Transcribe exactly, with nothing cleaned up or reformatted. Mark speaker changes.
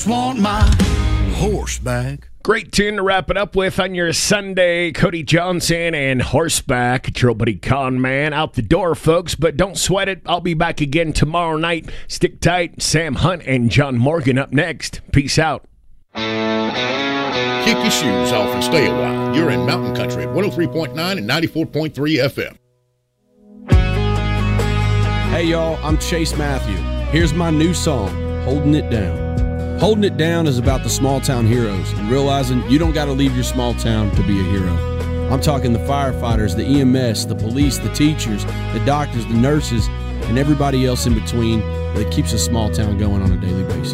Speaker 1: just want my horse back.
Speaker 2: Great tune to wrap it up with on your Sunday. Cody Johnson and Horseback. It's your old buddy Con Man out the door, folks. But don't sweat it. I'll be back again tomorrow night. Stick tight. Sam Hunt and John Morgan up next. Peace out.
Speaker 3: Kick your shoes off and stay a while. You're in Mountain Country at one oh three point nine and ninety-four point three F M.
Speaker 4: Hey, y'all. I'm Chase Matthew. Here's my new song, Holding It Down. Holding It Down is about the small town heroes and realizing you don't got to leave your small town to be a hero. I'm talking the firefighters, the E M S, the police, the teachers, the doctors, the nurses, and everybody else in between that keeps a small town going on a daily basis.